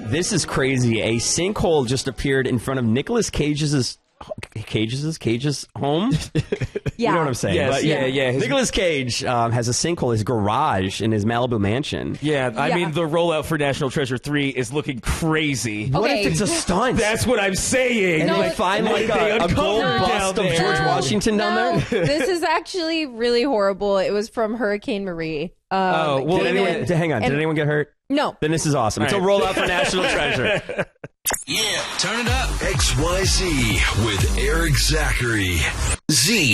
This is crazy. A sinkhole just appeared in front of Nicolas Cage's home. Yeah. You know what I'm saying? Yes, But yeah. Nicolas Cage has a sinkhole, his garage in his Malibu mansion. Yeah, I Yeah. mean, the rollout for National Treasure 3 is looking crazy. What Okay. if it's a stunt? That's what I'm saying. and No, they find like they a gold uncovered bust down of there. George Washington down No, there? this is actually really horrible. It was from Hurricane Marie. Oh, well, Did came anyone, in- hang on, did and- anyone get hurt? No. Then this is awesome. It's a All right. rollout for National Treasure. Yeah, turn it up. XYZ with Eric Zachary. Z.